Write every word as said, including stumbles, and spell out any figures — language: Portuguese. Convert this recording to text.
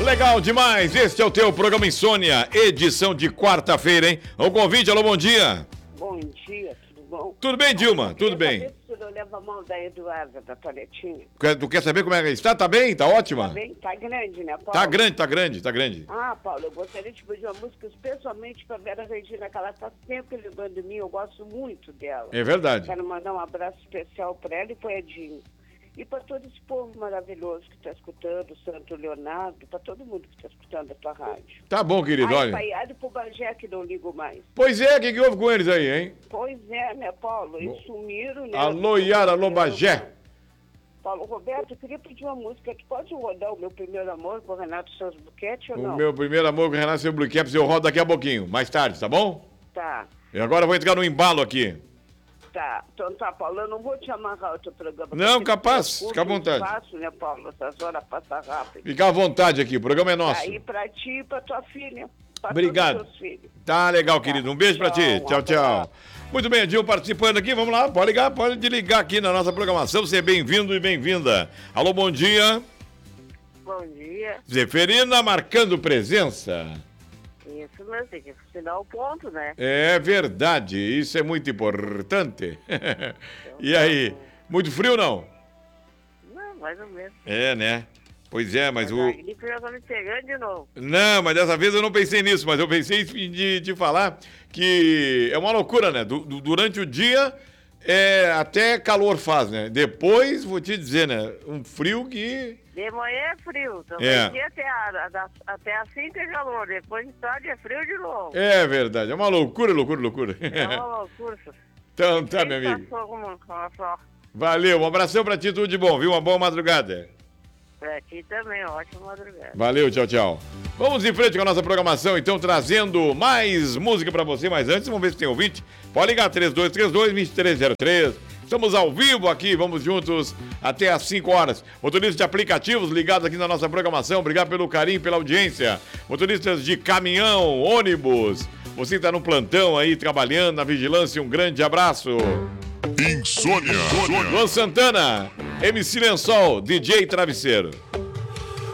Legal demais, este é o teu programa Insônia, edição de quarta-feira, hein? O convite, alô, bom dia. Bom dia, tudo bom? Tudo bem, Dilma? Tudo bem. Saber se eu levo a mão da Eduarda, da Toretinha. Tu quer saber como é que está? Tá bem? Tá ótima? Tá bem? Tá grande, né, Paulo? Tá grande, tá grande, tá grande. Ah, Paulo, eu gostaria de pedir uma música especialmente pra Vera Regina, que ela tá sempre ligando em mim, eu gosto muito dela. É verdade. Quero mandar um abraço especial pra ela e pro Edinho. E para todo esse povo maravilhoso que está escutando, o Santo Leonardo, para todo mundo que está escutando a tua rádio. Tá bom, querido, Ai, olha. pai, ai, pro Bagé que não ligo mais. Pois é, o que, que houve com eles aí, hein? Pois é, né, Paulo? Eles sumiram, né? Alô, Yara, alô, Bagé. Paulo Roberto, eu queria pedir uma música. Tu pode rodar o Meu Primeiro Amor com o Renato Seus Buquete ou O não? meu primeiro amor com o Renato Blue Caps eu rodo daqui a pouquinho, mais tarde, tá bom? Tá. E agora eu vou entrar no embalo aqui. Tá, então tá, Paulo, eu não vou te amarrar o teu programa. Não, porque capaz, curto fica à vontade. Fácil, né, Paulo? Essas horas passam rápido. Fica à vontade aqui, o programa é nosso. Aí pra ti e pra tua filha. Pra Obrigado. todos os teus filhos. Tá legal, querido. Um beijo pra ti. Tchau, tchau. Muito bem, Edil participando aqui. Vamos lá, pode ligar, pode ligar aqui na nossa programação. Seja bem-vindo e bem-vinda. Alô, bom dia. Bom dia. Zeferina marcando presença. Isso mesmo, tem que assinar o ponto, né? É verdade, isso é muito importante. E aí, muito frio não? Não, mais ou menos. É, né? Pois é, mas o... A gripe já tá me pegando de novo. Não, mas dessa vez eu não pensei nisso, mas eu pensei de, de falar que é uma loucura, né? Du, du, durante o dia, é, até calor faz, né? Depois, vou te dizer, né? Um frio que... De manhã é frio, também É. dia até, a, até assim tem calor, depois de tarde é frio de novo. É verdade, é uma loucura, loucura, loucura. É uma loucura. Então tá, meu amigo. Só. Valeu, um abração pra ti, tudo de bom, viu? Uma boa madrugada. Pra ti também, ótima madrugada. Valeu, tchau, tchau. Vamos em frente com a nossa programação, então, trazendo mais música pra você, mas antes, vamos ver se tem ouvinte. Pode ligar, três dois três dois, dois três zero três. Estamos ao vivo aqui, vamos juntos até às cinco horas. Motoristas de aplicativos ligados aqui na nossa programação, obrigado pelo carinho, pela audiência. Motoristas de caminhão, ônibus, você está no plantão aí, trabalhando na vigilância, um grande abraço. Insônia. Luan Santana, M C Lençol, D J Travesseiro.